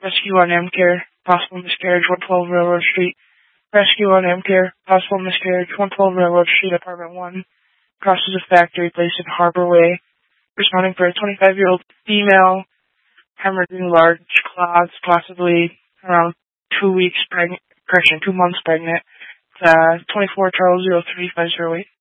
Rescue on M-Care, possible miscarriage, 112 Railroad Street. Rescue on M-Care, possible miscarriage, 112 Railroad Street, Apartment 1. Crosses a factory place in Harbor Way. Responding for a 25-year-old female, hemorrhaging large clots, possibly around 2 months pregnant. 24 Charles 03508.